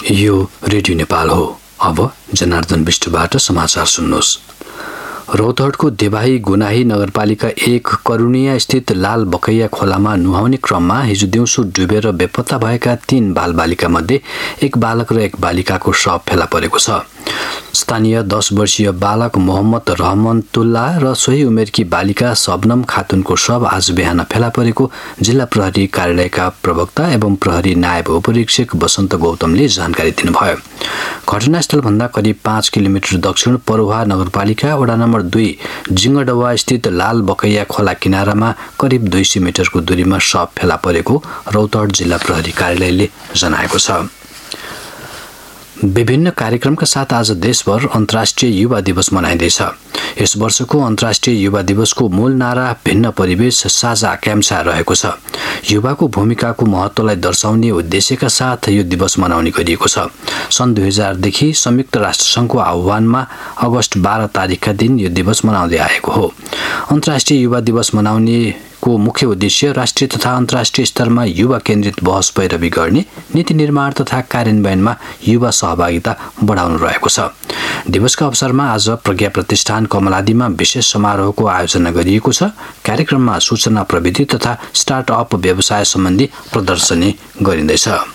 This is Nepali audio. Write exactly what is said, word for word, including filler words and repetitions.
यो रेडियो नेपाल हो। अब जनार्दन विष्टबाट समाचार सुन्नुहोस्। रौतहटको देवाही गुनाही नगरपालिका एक करुणिया स्थित लाल बकैया खोलामा नुहाउने क्रममा हिजो दिउँसो डुबेर बेपत्ता भएका तीन बालबालिका मध्ये एक बालक र एक बालिकाको शव फेला परेको छ। स्थानीय दस वर्षीय बालक मोहम्मद रहमतुल्ला र सोही उमेरकी बालिका शबनम खातुनको शव आज बिहान फेला परेको जिल्ला प्रहरी कार्यालयका प्रवक्ता एवं प्रहरी नायब उपरीक्षक वसन्त गौतमले जानकारी दिनुभयो। घटनास्थलभन्दा करिब पाँच किलोमिटर दक्षिण परुवा नगरपालिका वडा नम्बर दुई जिङ्गडवा स्थित लाल बकैया खोला किनारामा करिब दुई सय मिटरको दूरीमा शव फेला परेको रौतहट जिल्ला प्रहरी कार्यालयले जनाएको छ। विभिन्न कार्यक्रमका साथ आज देशभर अन्तर्राष्ट्रिय युवा दिवस मनाइँदैछ। यस वर्षको अन्तर्राष्ट्रिय युवा दिवसको मूल नारा भिन्न परिवेश साझा आकांक्षा रहेको छ। युवाको भूमिकाको महत्त्वलाई दर्शाउने उद्देश्यका साथ यो दिवस मनाउने गरिएको छ। सन् दुई हजारदेखि संयुक्त राष्ट्रसङ्घको आह्वानमा अगस्त बाह्र तारिकका दिन यो दिवस मनाउँदै आएको हो। अन्तर्राष्ट्रिय युवा दिवस मनाउने को मुख्य उद्देश्य राष्ट्रिय तथा अन्तर्राष्ट्रिय स्तरमा युवा केन्द्रित बहस पैरवी गर्ने, नीति निर्माण तथा कार्यान्वयनमा युवा सहभागिता बढाउनु रहेको छ। दिवसका अवसरमा आज प्रज्ञा प्रतिष्ठान कमलादीमा विशेष समारोहको आयोजना गरिएको छ। कार्यक्रममा सूचना प्रविधि तथा स्टार्टअप व्यवसाय सम्बन्धी प्रदर्शनी गरिँदैछ।